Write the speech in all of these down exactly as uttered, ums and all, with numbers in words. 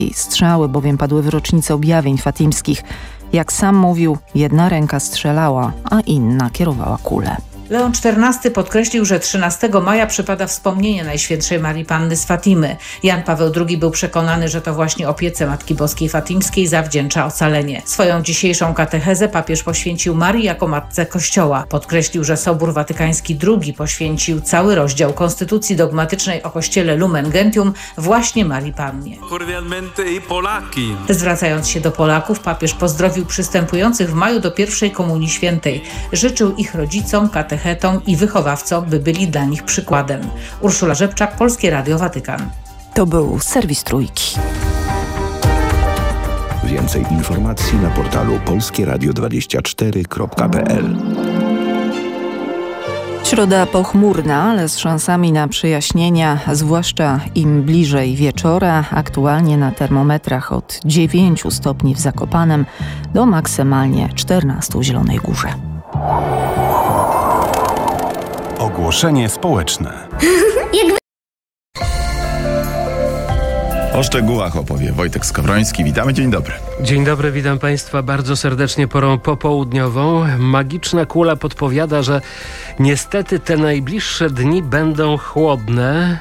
Strzały bowiem padły w rocznicę objawień fatimskich. Jak sam mówił, jedna ręka strzelała, a inna kierowała kulę. Leon czternasty podkreślił, że trzynastego maja przypada wspomnienie Najświętszej Marii Panny z Fatimy. Jan Paweł drugi był przekonany, że to właśnie opiece Matki Boskiej Fatimskiej zawdzięcza ocalenie. Swoją dzisiejszą katechezę papież poświęcił Marii jako Matce Kościoła. Podkreślił, że Sobór Watykański drugi poświęcił cały rozdział konstytucji dogmatycznej o Kościele Lumen Gentium właśnie Marii Pannie. Zwracając się do Polaków, papież pozdrowił przystępujących w maju do pierwszej Komunii Świętej. Życzył ich rodzicom, katechetom i wychowawcom, by byli dla nich przykładem. Urszula Rzepczak, Polskie Radio Watykan. To był serwis Trójki. Więcej informacji na portalu polskie radio dwadzieścia cztery kropka p l. Środa pochmurna, ale z szansami na przejaśnienia, zwłaszcza im bliżej wieczora. Aktualnie na termometrach od dziewięciu stopni w Zakopanem do maksymalnie czternastu w Zielonej Górze. Ogłoszenie społeczne. O szczegółach opowie Wojtek Skowroński. Witamy, dzień dobry. Dzień dobry, witam Państwa bardzo serdecznie porą popołudniową. Magiczna kula podpowiada, że niestety te najbliższe dni będą chłodne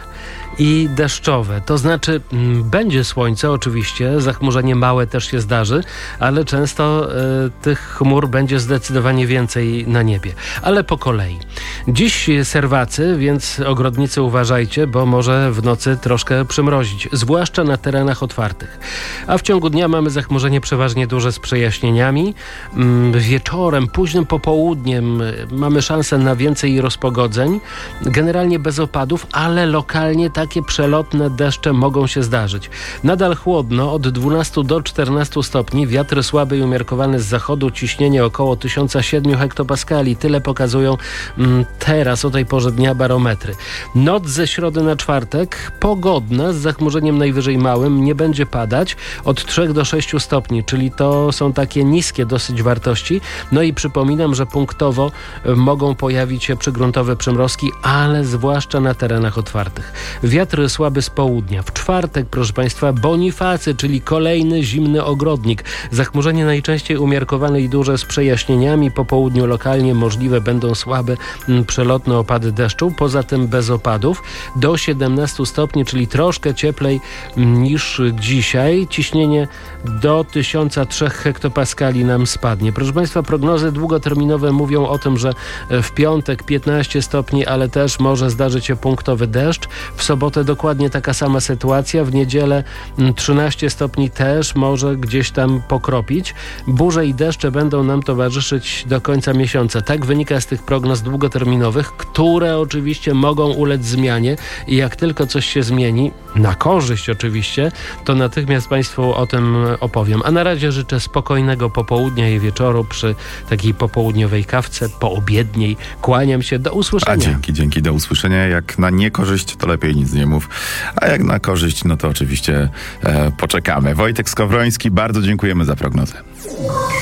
i deszczowe. To znaczy m, będzie słońce oczywiście, zachmurzenie małe też się zdarzy, ale często y, tych chmur będzie zdecydowanie więcej na niebie. Ale po kolei. Dziś serwacy, więc ogrodnicy uważajcie, bo może w nocy troszkę przymrozić, zwłaszcza na terenach otwartych. A w ciągu dnia mamy zachmurzenie przeważnie duże z przejaśnieniami. Mm, wieczorem, późnym popołudniem y, mamy szansę na więcej rozpogodzeń. Generalnie bez opadów, ale lokalnie takie przelotne deszcze mogą się zdarzyć. Nadal chłodno, od dwunastu do czternastu stopni, wiatr słaby i umiarkowany z zachodu, ciśnienie około tysiąc siedem hektopaskali. Tyle pokazują mm, teraz o tej porze dnia barometry. Noc ze środy na czwartek pogodna, z zachmurzeniem najwyżej małym, nie będzie padać, od trzech do sześciu stopni, czyli to są takie niskie dosyć wartości. No i przypominam, że punktowo y, mogą pojawić się przygruntowe przymrozki, ale zwłaszcza na terenach otwartych. Wiatr słaby z południa. W czwartek, proszę Państwa, Bonifacy, czyli kolejny zimny ogrodnik. Zachmurzenie najczęściej umiarkowane i duże z przejaśnieniami. Po południu lokalnie możliwe będą słabe, m, przelotne opady deszczu. Poza tym bez opadów. Do siedemnastu stopni, czyli troszkę cieplej m, niż dzisiaj. Ciśnienie do tysiąca trzech hektopaskali nam spadnie. Proszę Państwa, prognozy długoterminowe mówią o tym, że w piątek piętnaście stopni, ale też może zdarzyć się punktowy deszcz. W sobotę dokładnie taka sama sytuacja. W niedzielę trzynaście stopni też może gdzieś tam pokropić. Burze i deszcze będą nam towarzyszyć do końca miesiąca. Tak wynika z tych prognoz długoterminowych, które oczywiście mogą ulec zmianie i jak tylko coś się zmieni, na korzyść oczywiście, to natychmiast Państwu o tym opowiem. A na razie życzę spokojnego popołudnia i wieczoru przy takiej popołudniowej kawce, poobiedniej. Kłaniam się, do usłyszenia. A dzięki, dzięki, do usłyszenia. Jak na niekorzyść, to lepiej nic nie mów. A jak na korzyść, no to oczywiście e, poczekamy. Wojtek Skowroński, bardzo dziękujemy za prognozę.